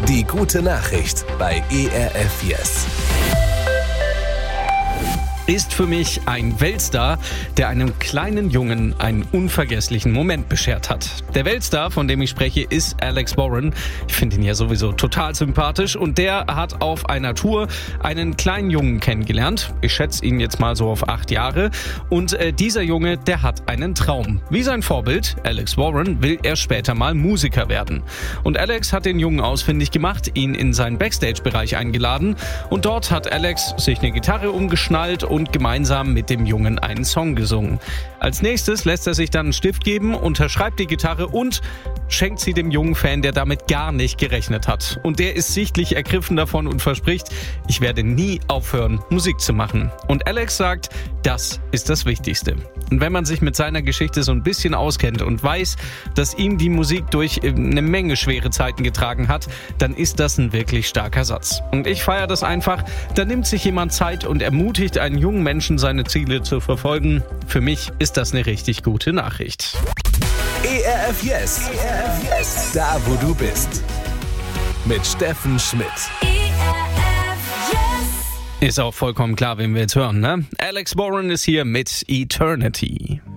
Die gute Nachricht bei ERF Yes. Ist für mich ein Weltstar, der einem kleinen Jungen einen unvergesslichen Moment beschert hat. Der Weltstar, von dem ich spreche, ist Alex Warren. Ich finde ihn ja sowieso total sympathisch und der hat auf einer Tour einen kleinen Jungen kennengelernt. Ich schätze ihn jetzt mal so auf 8 Jahre. Und dieser Junge, der hat einen Traum. Wie sein Vorbild, Alex Warren, will er später mal Musiker werden. Und Alex hat den Jungen ausfindig gemacht, ihn in seinen Backstage-Bereich eingeladen und dort hat Alex sich eine Gitarre umgeschnallt und gemeinsam mit dem Jungen einen Song gesungen. Als nächstes lässt er sich dann einen Stift geben, unterschreibt die Gitarre und schenkt sie dem jungen Fan, der damit gar nicht gerechnet hat. Und der ist sichtlich ergriffen davon und verspricht, ich werde nie aufhören, Musik zu machen. Und Alex sagt, das ist das Wichtigste. Und wenn man sich mit seiner Geschichte so ein bisschen auskennt und weiß, dass ihm die Musik durch eine Menge schwere Zeiten getragen hat, dann ist das ein wirklich starker Satz. Und ich feiere das einfach, da nimmt sich jemand Zeit und ermutigt einen jungen Menschen, seine Ziele zu verfolgen. Für mich ist das eine richtig gute Nachricht. ERF Yes. ERF Yes. Da, wo du bist. Mit Steffen Schmidt. Ist auch vollkommen klar, wen wir jetzt hören, ne? Alex Warren ist hier mit Eternity.